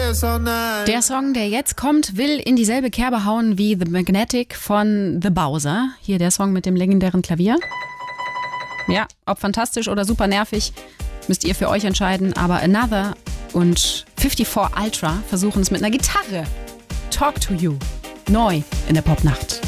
Der Song, der jetzt kommt, will in dieselbe Kerbe hauen wie The Magnetic von The Bowser. Hier der Song mit dem legendären Klavier. Ja, ob fantastisch oder super nervig, müsst ihr für euch entscheiden. Aber Another und 54 Ultra versuchen es mit einer Gitarre. Talk to You. Neu in der Popnacht.